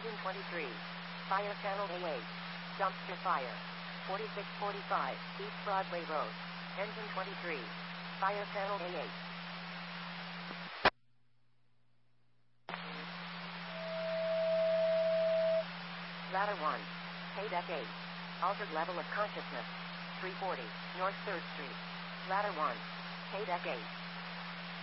Engine 23. Fire channel A8. Dumpster fire. 4645 East Broadway Road. Engine 23. Fire channel A8. Ladder 1. Paydeck 8. Altered level of consciousness. 340 North 3rd Street. Ladder 1. Paydeck 8.